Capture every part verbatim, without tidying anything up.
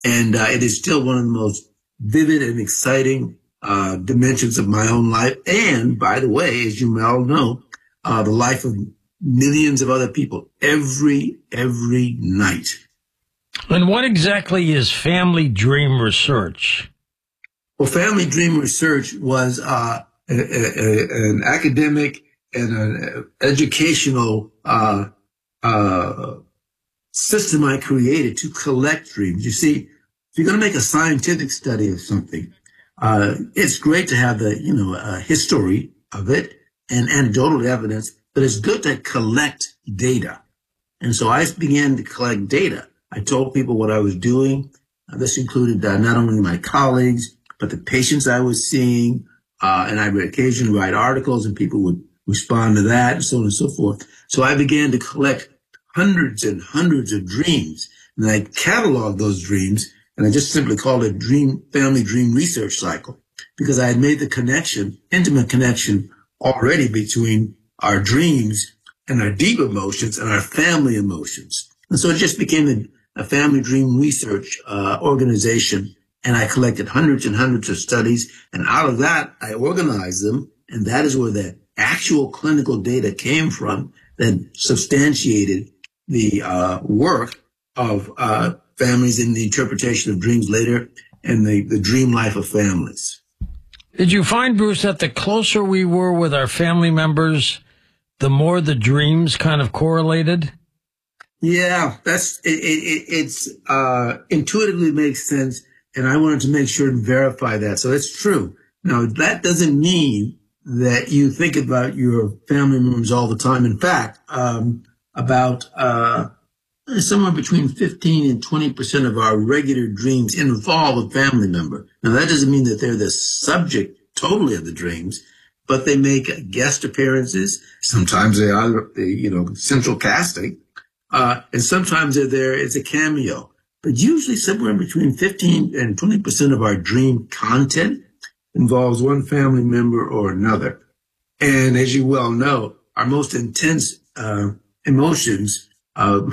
And uh, it is still one of the most vivid and exciting uh, dimensions of my own life. And by the way, as you all know, uh, the life of millions of other people every, every night. And what exactly is family dream research? Well, family dream research was uh, a, a, an academic and an educational uh, uh, system I created to collect dreams. You see, if you're going to make a scientific study of something, uh, it's great to have the, you know, a history of it and anecdotal evidence, but it's good to collect data. And so I began to collect data. I told people what I was doing. Uh, this included uh, not only my colleagues, but the patients I was seeing. Uh, and I would occasionally write articles and people would respond to that and so on and so forth. So I began to collect hundreds and hundreds of dreams. And I cataloged those dreams, and I just simply called it Dream Family Dream Research Cycle, because I had made the connection, intimate connection already between our dreams and our deep emotions and our family emotions. And so it just became a, a family dream research uh, organization, and I collected hundreds and hundreds of studies, and out of that, I organized them, and that is where the actual clinical data came from that substantiated the uh, work of uh, families in the interpretation of dreams later and the, the dream life of families. Did you find, Bruce, that the closer we were with our family members, the more the dreams kind of correlated? Yeah, that's it, it, it's uh, intuitively makes sense, and I wanted to make sure and verify that. So it's true. Now, that doesn't mean that you think about your family members all the time. In fact, um, about uh, somewhere between fifteen and twenty percent of our regular dreams involve a family member. Now, that doesn't mean that they're the subject totally of the dreams, but they make guest appearances. Sometimes they are, you know, central casting. Uh, and sometimes they're there as a cameo. But usually somewhere between fifteen and twenty percent of our dream content involves one family member or another. And as you well know, our most intense uh, emotions, uh,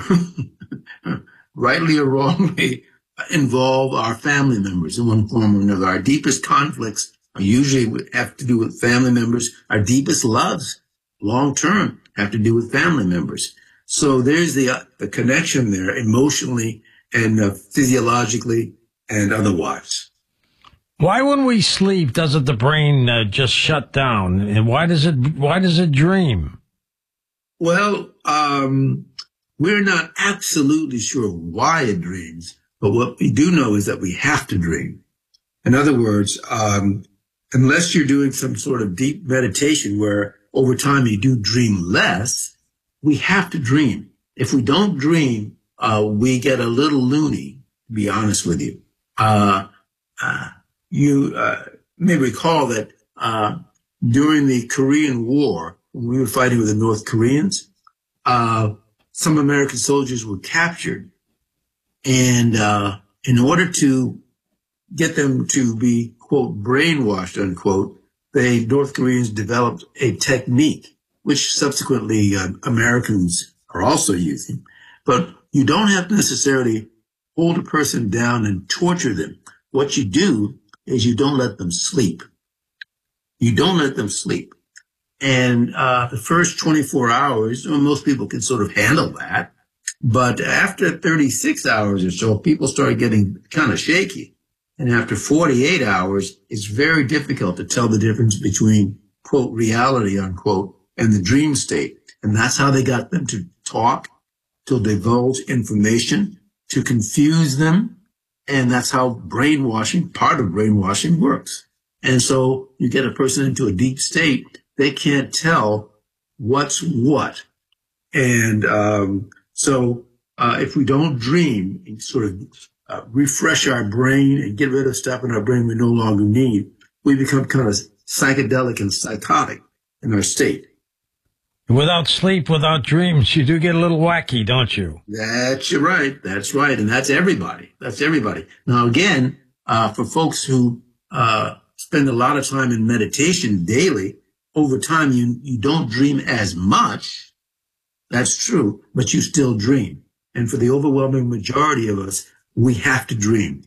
rightly or wrongly, involve our family members in one form or another. Our deepest conflicts are usually have to do with family members. Our deepest loves, long-term, have to do with family members. So there's the uh, the connection there emotionally and uh, physiologically and otherwise. Why, when we sleep, doesn't the brain uh, just shut down? And why does it why does it dream? Well, um, we're not absolutely sure why it dreams, but what we do know is that we have to dream. In other words, um, unless you're doing some sort of deep meditation where over time you do dream less, we have to dream. If we don't dream, uh, we get a little loony, to be honest with you. Uh, uh, you uh, may recall that uh, during the Korean War, when we were fighting with the North Koreans, uh, some American soldiers were captured. And uh, in order to get them to be, quote, brainwashed, unquote, the North Koreans developed a technique which subsequently uh, Americans are also using. But you don't have to necessarily hold a person down and torture them. What you do is you don't let them sleep. You don't let them sleep. And uh, the first twenty-four hours, well, most people can sort of handle that. But after thirty-six hours or so, people start getting kind of shaky. And after forty-eight hours, it's very difficult to tell the difference between, quote, reality, unquote, and the dream state. And that's how they got them to talk, to divulge information, to confuse them. And that's how brainwashing, part of brainwashing, works. And so you get a person into a deep state, they can't tell what's what. And um, so uh, if we don't dream and sort of uh, refresh our brain and get rid of stuff in our brain we no longer need, we become kind of psychedelic and psychotic in our state. Without sleep, without dreams, you do get a little wacky, don't you? That's right. That's right. And that's everybody. That's everybody. Now, again, uh, for folks who uh, spend a lot of time in meditation daily, over time, you, you don't dream as much. That's true, but you still dream. And for the overwhelming majority of us, We have to dream.